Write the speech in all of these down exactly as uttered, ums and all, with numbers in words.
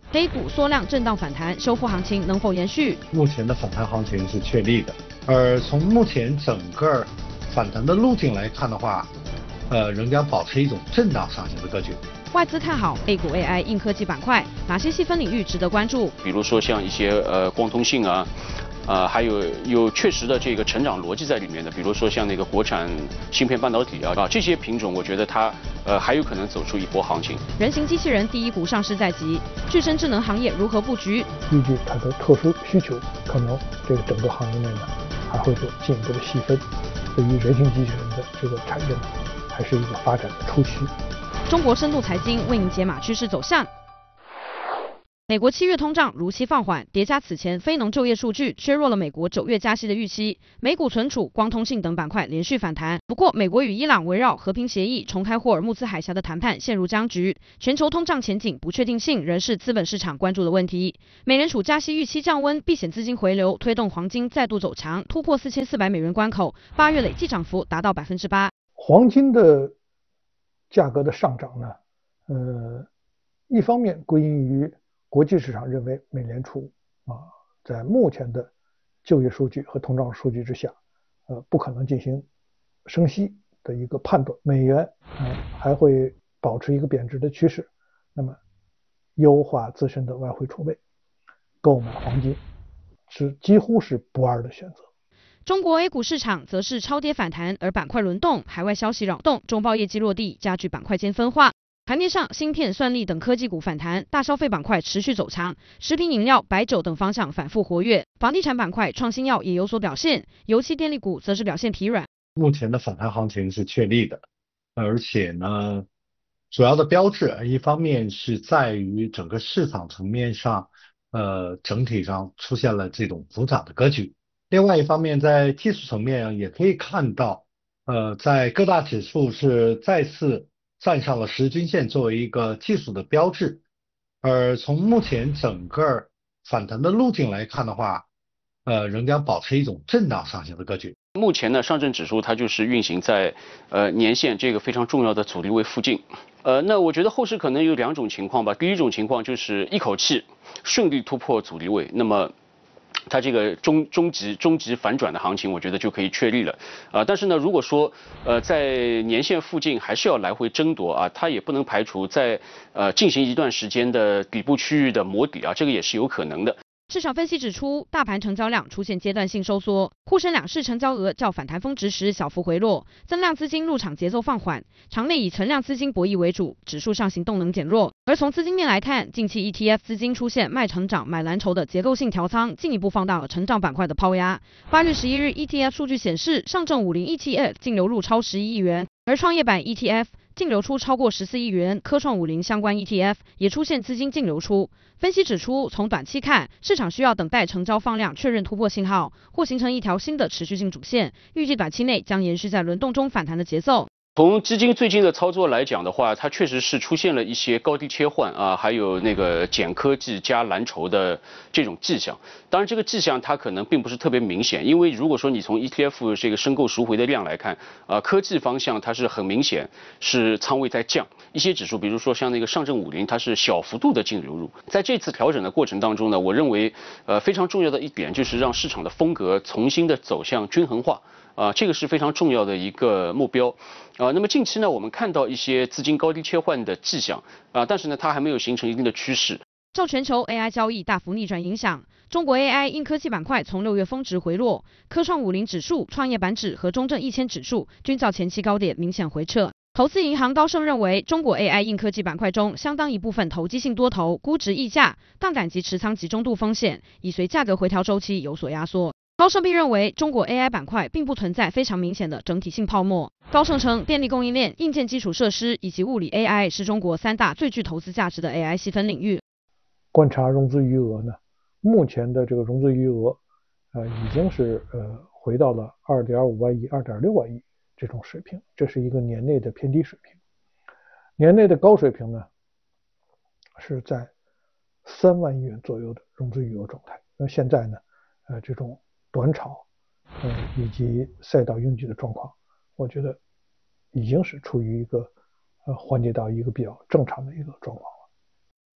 A 股缩量震荡反弹，修复行情能否延续？ 目前的反弹行情是确立的，而从目前整个反弹的路径来看的话，呃，仍将保持一种震荡上行的格局。 外资看好 A 股 A I 硬科技板块，哪些细分领域值得关注？ 比如说像一些呃光通信啊。呃，还有有确实的这个成长逻辑在里面的，比如说像那个国产芯片半导体啊，啊这些品种，我觉得它呃还有可能走出一波行情。 人形机器人第一股上市在即，具身智能行业如何布局？ 依据它的特殊需求，可能这个整个行业内呢还会做进一步的细分。对于人形机器人的这个产业呢，还是一个发展的初期。 中国深度财经为您解码趋势走向。美国七月通胀如期放缓，叠加此前非农就业数据削弱了美国九月加息的预期。美股存储、光通信等板块连续反弹。不过，美国与伊朗围绕和平协议重开霍尔木兹海峡的谈判陷入僵局，全球通胀前景不确定性仍是资本市场关注的问题。美联储加息预期降温，避险资金回流，推动黄金再度走强，突破四千四百美元关口，八月累计涨幅达到百分之八。 黄金的价格的上涨呢，呃，一方面归因于国际市场认为美联储啊，在目前的就业数据和通胀数据之下，呃，不可能进行升息的一个判断，美元呃还会保持一个贬值的趋势，那么优化自身的外汇储备，购买黄金是几乎是不二的选择。 中国 A 股市场则是超跌反弹，而板块轮动，海外消息扰动，中报业绩落地，加剧板块间分化。盘面上，芯片、算力等科技股反弹，大消费板块持续走强，食品饮料、白酒等方向反复活跃。房地产板块、创新药也有所表现，油气电力股则是表现疲软。 目前的反弹行情是确立的，而且呢，主要的标志一方面是在于整个市场层面上，呃，整体上出现了这种补涨的格局。另外一方面，在技术层面也可以看到，呃，在各大指数是再次站上了十均线作为一个技术的标志，而从目前整个反弹的路径来看的话，呃，仍将保持一种震荡上行的格局。 目前呢，上证指数它就是运行在呃年线这个非常重要的阻力位附近。呃，那我觉得后市可能有两种情况吧。第一种情况就是一口气顺利突破阻力位，那么它这个中中级中级反转的行情，我觉得就可以确立了啊、呃。但是呢，如果说呃在年线附近还是要来回争夺啊，它也不能排除在呃进行一段时间的底部区域的磨底啊，这个也是有可能的。 市场分析指出，大盘成交量出现阶段性收缩，沪深两市成交额较反弹峰值时小幅回落，增量资金入场节奏放缓，场内以存量资金博弈为主，指数上行动能减弱。而从资金面来看，近期 E T F 资金出现卖成长买蓝筹的结构性调仓，进一步放大了成长板块的抛压。八月十一日 E T F 数据显示，上证五零 E T F 净流入超十一亿元，而创业板 E T F净流出超过十四亿元，科创五零相关 E T F 也出现资金净流出。分析指出，从短期看，市场需要等待成交放量确认突破信号，或形成一条新的持续性主线，预计短期内将延续在轮动中反弹的节奏。 从基金最近的操作来讲的话，它确实是出现了一些高低切换啊，还有那个减科技加蓝筹的这种迹象。当然，这个迹象它可能并不是特别明显，因为如果说你从 E T F 这个申购赎回的量来看，啊，科技方向它是很明显是仓位在降。一些指数，比如说像那个上证五零，它是小幅度的净流入。在这次调整的过程当中呢，我认为呃非常重要的一点就是让市场的风格重新的走向均衡化。啊、呃，这个是非常重要的一个目标，啊、呃，那么近期呢，我们看到一些资金高低切换的迹象，啊、呃，但是呢，它还没有形成一定的趋势。 受全球 A I 交易大幅逆转影响，中国 A I 硬科技板块从六月峰值回落，科创五零指数、创业板指和中证一千指数均较前期高点明显回撤。投资银行高盛认为，中国 A I 硬科技板块中相当一部分投机性多头、估值溢价、杠杆及持仓集中度风险，已随价格回调周期有所压缩。高盛并认为，中国 A I 板块并不存在非常明显的整体性泡沫。高盛称，电力供应链、硬件基础设施以及物理 A I 是中国三大最具投资价值的 A I 细分领域。 观察融资余额呢，目前的这个融资余额，呃，已经是呃回到了二点五万亿、二点六万亿这种水平，这是一个年内的偏低水平。年内的高水平呢，是在三万亿元左右的融资余额状态。那现在呢，呃，这种短炒，呃，以及赛道拥挤的状况，我觉得已经是处于一个呃缓解到一个比较正常的一个状况。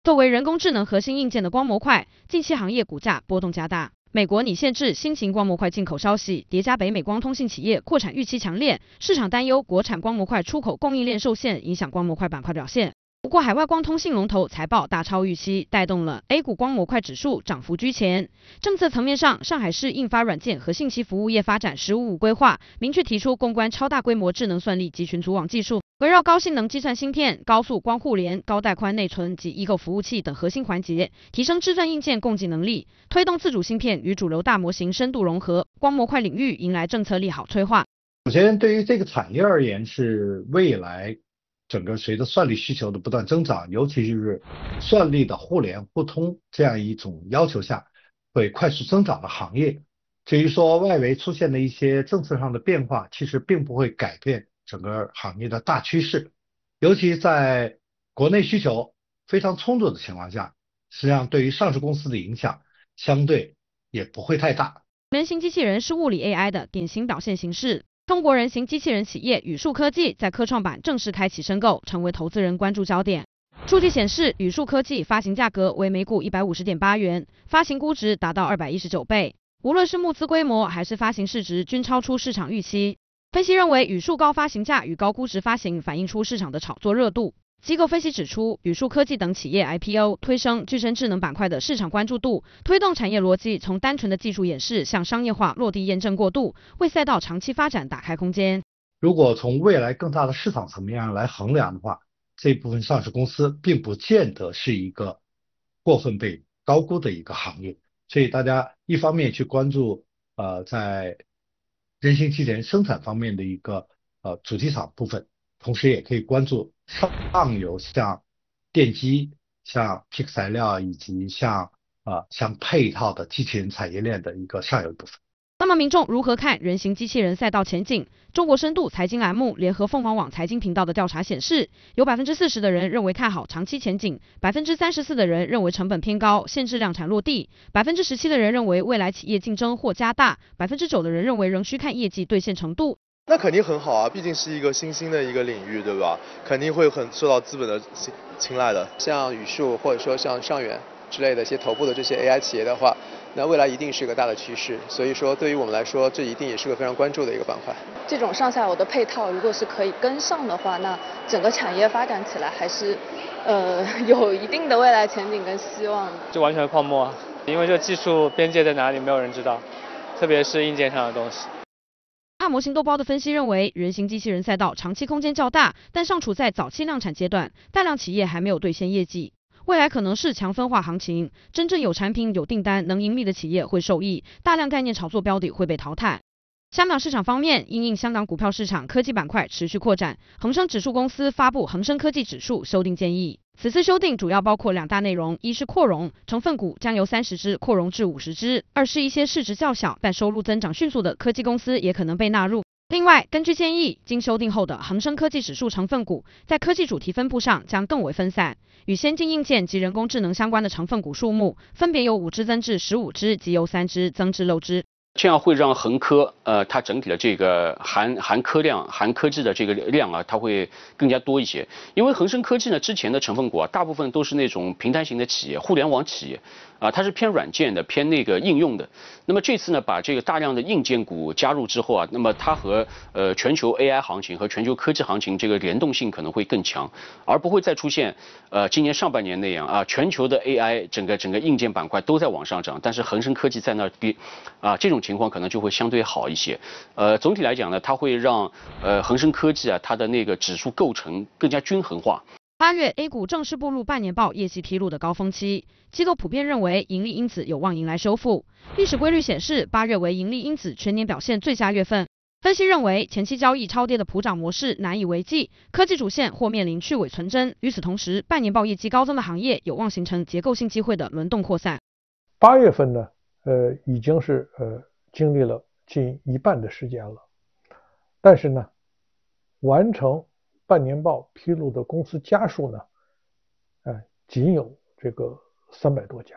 作为人工智能核心硬件的光模块，近期行业股价波动加大。美国拟限制新型光模块进口消息，叠加北美光通信企业扩产预期强烈，市场担忧国产光模块出口供应链受限，影响光模块板块表现。不过，海外光通信龙头财报大超预期，带动了 A 股光模块指数涨幅居前。政策层面上，上海市印发软件和信息服务业发展“十五五”规划，明确提出攻关超大规模智能算力及群组网技术，围绕高性能计算芯片、高速光互联、高带宽内存及异构服务器等核心环节，提升智算硬件供给能力，推动自主芯片与主流大模型深度融合。光模块领域迎来政策利好催化。 首先，对于这个产业而言，是未来整个随着算力需求的不断增长，尤其是算力的互联互通这样一种要求下，会快速增长的行业。至于说外围出现的一些政策上的变化，其实并不会改变整个行业的大趋势。尤其在国内需求非常充足的情况下，实际上对于上市公司的影响相对也不会太大。 人形机器人是物理 A I 的典型表现形式。中国人形机器人企业宇树科技在科创板正式开启申购，成为投资人关注焦点。数据显示，宇树科技发行价格为每股 一百五十点八元，发行估值达到二百一十九倍，无论是募资规模还是发行市值均超出市场预期。分析认为，宇树高发行价与高估值发行反映出市场的炒作热度。机构分析指出，宇树科技等企业 I P O 推升具身智能板块的市场关注度，推动产业逻辑从单纯的技术演示向商业化落地验证过渡，为赛道长期发展打开空间。 如果从未来更大的市场层面上来衡量的话，这部分上市公司并不见得是一个过分被高估的一个行业，所以大家一方面去关注呃在人形机器人生产方面的一个呃主机厂部分，同时也可以关注上游像电机、像 P I C 材料以及像啊、呃、像配套的机器人产业链的一个上游部分。 那么民众如何看人形机器人赛道前景？中国深度财经栏目联合凤凰网财经频道的调查显示，有 百分之四十 的人认为看好长期前景， 百分之三十四 的人认为成本偏高，限制量产落地， 百分之十七 的人认为未来企业竞争或加大， 百分之九 的人认为仍需看业绩兑现程度。 那肯定很好啊，毕竟是一个新兴的一个领域，对吧？肯定会很受到资本的青青睐的。 像宇树或者说像上元之类的一些头部的这些 A I 企业的话，那未来一定是一个大的趋势。所以说，对于我们来说，这一定也是个非常关注的一个板块。 这种上下游的配套，如果是可以跟上的话，那整个产业发展起来还是呃有一定的未来前景跟希望的。 就完全泡沫啊，因为这技术边界在哪里，没有人知道，特别是硬件上的东西。 大模型豆包的分析认为，人形机器人赛道长期空间较大，但尚处在早期量产阶段，大量企业还没有兑现业绩。未来可能是强分化行情，真正有产品有订单能盈利的企业会受益，大量概念炒作标的会被淘汰。香港市场方面，因应香港股票市场科技板块持续扩展，恒生指数公司发布恒生科技指数修订建议。此次修订主要包括两大内容，一是扩容，成分股将由三十只扩容至五十只；二是一些市值较小但收入增长迅速的科技公司也可能被纳入。另外，根据建议，经修订后的恒生科技指数成分股在科技主题分布上将更为分散，与先进硬件及人工智能相关的成分股数目分别由五只增至十五只，及由三只增至六只。 这样会让恒科呃它整体的这个含含科量含科技的这个量啊，它会更加多一些。因为恒生科技呢之前的成分股啊，大部分都是那种平台型的企业、互联网企业啊，它是偏软件的、偏那个应用的。那么这次呢，把这个大量的硬件股加入之后啊，那么它和呃全球 A I 行情和全球科技行情这个联动性可能会更强，而不会再出现呃今年上半年那样啊，全球的 A I 整个整个硬件板块都在往上涨，但是恒生科技在那低啊，这种情况可能就会相对好一些。呃，总体来讲呢，它会让呃恒生科技啊它的那个指数构成更加均衡化。 八月 A 股正式步入半年报业绩披露的高峰期，机构普遍认为盈利因子有望迎来修复。历史规律显示，八月为盈利因子全年表现最佳月份。分析认为，前期交易超跌的普涨模式难以为继，科技主线或面临去伪存真。与此同时，半年报业绩高增的行业有望形成结构性机会的轮动扩散。 八月份呢，呃，已经是呃经历了近一半的时间了，但是呢，完成半年报披露的公司家数呢，呃，仅有这个三百多家。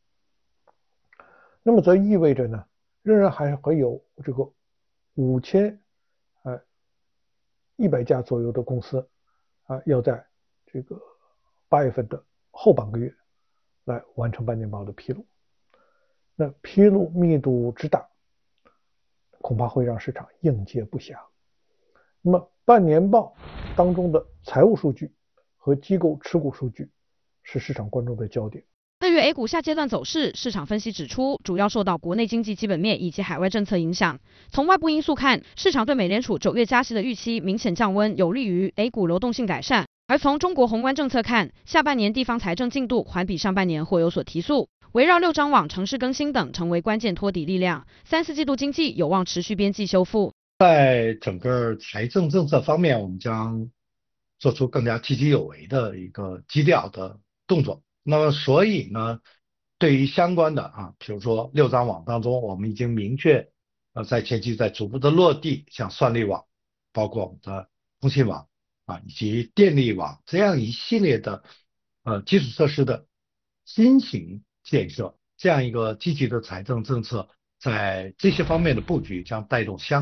那么则意味着呢，仍然还会有这个五千呃一百家左右的公司啊、呃，要在这个八月份的后半个月来完成半年报的披露。那披露密度之大，恐怕会让市场应接不暇。那么半年报当中的财务数据和机构持股数据是市场关注的焦点。 对于 A 股下阶段走势，市场分析指出，主要受到国内经济基本面以及海外政策影响。从外部因素看，市场对美联储九月加息的预期明显降温，有利于 A 股流动性改善。而从中国宏观政策看，下半年地方财政进度环比上半年或有所提速，围绕六张网、城市更新等成为关键托底力量。三四季度经济有望持续边际修复。 在整个财政政策方面，我们将做出更加积极有为的一个基调的动作。那么，所以呢，对于相关的啊，比如说六张网当中，我们已经明确呃在前期在逐步的落地，像算力网，包括我们的通信网啊，以及电力网这样一系列的呃基础设施的新型建设，这样一个积极的财政政策，在这些方面的布局将带动相